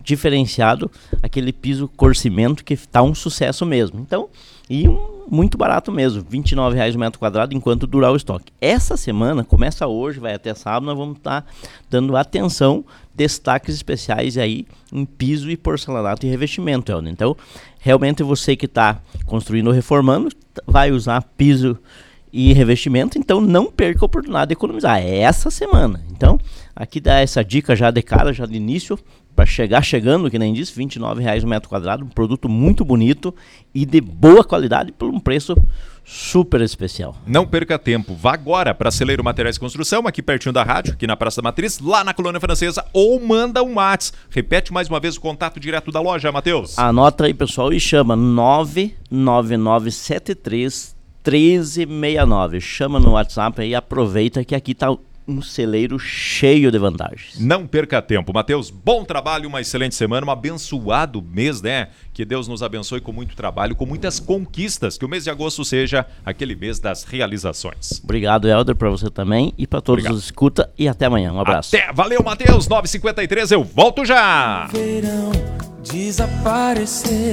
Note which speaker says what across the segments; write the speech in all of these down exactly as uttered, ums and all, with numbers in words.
Speaker 1: diferenciado, aquele piso cor cimento que tá um sucesso mesmo. Então, e um, muito barato mesmo, vinte e nove reais o metro quadrado enquanto durar o estoque. Essa semana, começa hoje, vai até sábado, nós vamos estar tá dando atenção, destaques especiais aí em piso e porcelanato e revestimento, Helder. Então, realmente você que está construindo ou reformando, vai usar piso e revestimento, então não perca a oportunidade de economizar. É essa semana. Então, aqui dá essa dica já de cara, já de início, para chegar chegando, que nem disse, vinte e nove reais o metro quadrado, um produto muito bonito e de boa qualidade por um preço super especial.
Speaker 2: Não perca tempo, vá agora para Celeiro Materiais de Construção, aqui pertinho da rádio, aqui na Praça da Matriz, lá na Colônia Francesa, ou manda um WhatsApp. Repete mais uma vez o contato direto da loja, Matheus.
Speaker 1: Anota aí, pessoal, e chama nove nove nove sete três um três seis nove. Chama no WhatsApp aí, aproveita que aqui tá um celeiro cheio de vantagens.
Speaker 2: Não perca tempo, Matheus. Bom trabalho, uma excelente semana, um abençoado mês, né? Que Deus nos abençoe com muito trabalho, com muitas conquistas. Que o mês de agosto seja aquele mês das realizações.
Speaker 1: Obrigado, Helder, para você também e para todos os escuta. E até amanhã. Um abraço.
Speaker 2: Até. Valeu, Matheus. nove e cinquenta e três, eu volto já.
Speaker 3: Verão desaparecer.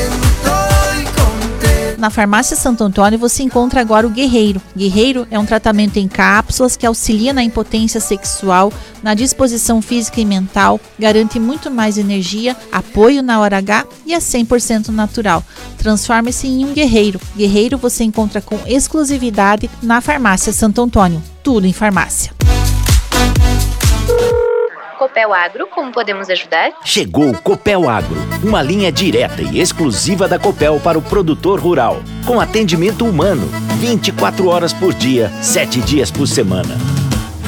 Speaker 4: Na Farmácia Santo Antônio você encontra agora o Guerreiro. Guerreiro é um tratamento em cápsulas que auxilia na impotência sexual, na disposição física e mental, garante muito mais energia, apoio na hora H e é cem por cento natural. Transforme-se em um guerreiro. Guerreiro você encontra com exclusividade na Farmácia Santo Antônio. Tudo em farmácia.
Speaker 5: Copel Agro, como podemos ajudar?
Speaker 6: Chegou o Copel Agro, uma linha direta e exclusiva da Copel para o produtor rural, com atendimento humano, vinte e quatro horas por dia, sete dias por semana.